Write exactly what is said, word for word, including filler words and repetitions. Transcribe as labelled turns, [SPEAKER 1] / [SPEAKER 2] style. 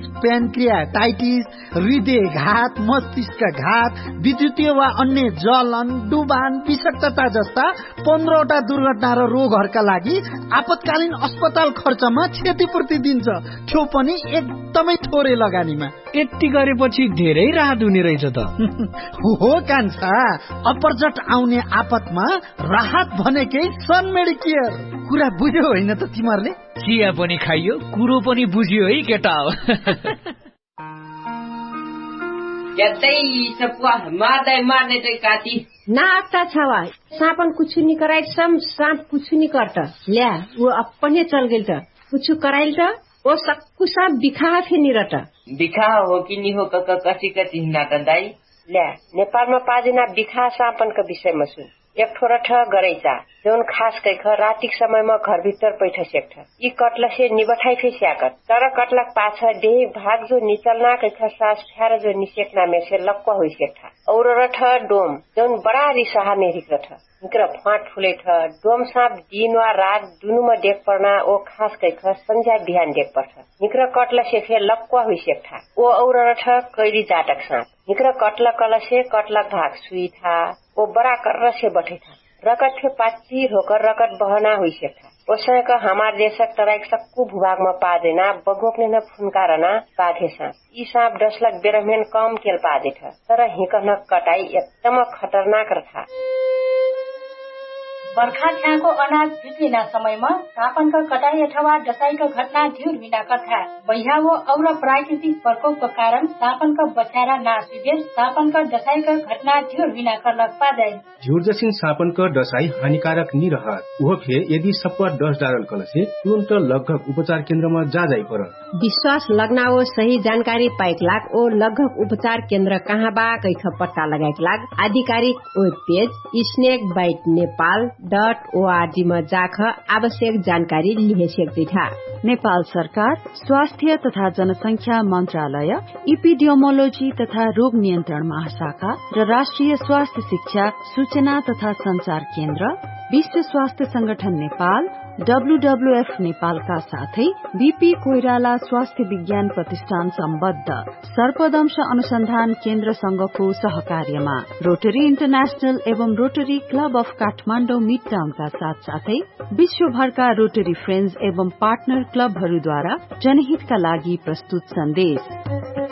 [SPEAKER 1] प्यानक्रियाटाइटिस, हृदयघात, मस्तिष्कघात, विद्युतीय वा अन्य जलन, डुबान, विषाक्तता जस्ता पन्ध्रवटा दुर्घटना र रोगहरूका लागि आपतकालीन अस्पताल खर्चमा क्षतिपूर्ति दिन्छ, त्यो पनि एकदमै थोरै लगानीमा।
[SPEAKER 2] यति गरेपछि धेरै राहत हुने रहेछ त।
[SPEAKER 1] हो कान्छा, अपरझट आउने आपतमा राहत भनेकै सन मेडिकेयर। कुरा बुझ्यो होइन त तिमीहरूले?
[SPEAKER 2] चिया पनि खाइयो, कुरो पनि बुझियो है केटा हो।
[SPEAKER 3] मार्ने चाहिँ काटी
[SPEAKER 4] ना आता छवा सांपन कुछ नहीं कराई सम सांप कुछ नहीं करता ल्या वो अपने चल गई था कुछ कराइल था वो सक्कु सांप बिखा फे नहीं रहता
[SPEAKER 3] बिखा हो कि नहीं हो क कसी कसी नाता दाई
[SPEAKER 4] ल्या नेपालमा पाजिना बिखा सांपन का विषय में सुन एक थोड़ा ठ गरेचा जौन खास कैख रातिक समयमा घर भीतर पैठ सेक्ठ यी कटलसे निबठाई फे स्याकत तर कटलक पाछ देह भाग जो निचलना कैख सास फ्यार जो निसेक्ना में से लक्वा होइ सेक्ठ और रठ डोम जौन बड़ा रिसाहा मेरिक रठ निकर फाट फुले ठ डोम सांप दिन वा रात दुनुमा देख पर्ना ओ खास कैख संझा बिहान देख पर्छ निकर कटलसे फे लक्वा होइ सेक्ठ ओ और रठ कैरी जाटक सांप निकर कटलक कलसे कटलक भाग सुई था वो बड़ा कर से बैठे था रकट थे पाची होकर रकट बहना हुई से था उसने का हमारे देशक तराइक सक्कू भूभाग में पा देना बगोकने न फुनकारना पाधे सांप ई सांप दस लाख बेरहमेन कम केल पा दे था तर हिकन कटाई एकदम खतरनाक रहा।
[SPEAKER 5] बर्खा छ्याको अनाज बिग्रिना समयमा सापनका कटाई अथवा डसाईका घटना ढिर हुन कथा बहियावो और प्राकृतिक प्रकोपको कारण सापनका बचारा नाश हुँदै सापनका डसाईका घटना ढिर हुन कर्लक पादै
[SPEAKER 6] झुर जसिन सापनका डसाई हानिकारक नि रहत उहो फे यदि सप्पा दस डारल कलसे तुरंत लगभग उपचार केन्द्रमा जा जाई पर
[SPEAKER 4] विश्वास लगनाओ सही जानकारी पाइक लाग ओ लगभग उपचार केन्द्र कहाँ बा कैख पत्ता लगाइक लाग आधिकारिक web page snake bite Nepal dot ORG में जाख आवश्यक जानकारी लिहे सक्दै था।
[SPEAKER 7] नेपाल सरकार स्वास्थ्य तथा जनसंख्या मंत्रालय इपिडियोमोलोजी तथा रोग नियन्त्रण महाशाखा र राष्ट्रिय स्वास्थ्य शिक्षा सूचना तथा संचार केन्द्र विश्व स्वास्थ्य संगठन नेपाल डब्ल्यूडब्ल्यूएफ नेपालका साथै बीपी कोइराला स्वास्थ्य विज्ञान प्रतिष्ठान सम्बद्ध सर्पदंश अनुसन्धान केन्द्र संघको सहकार्यमा रोटरी इन्टरनेशनल एवं rotary club of Kathmandu mid टाउनका साथ साथै विश्वभरका रोटरी फ्रेन्ड्स एवं पार्टनर क्लबहरूद्वारा जनहितका लागि प्रस्तुत सन्देश।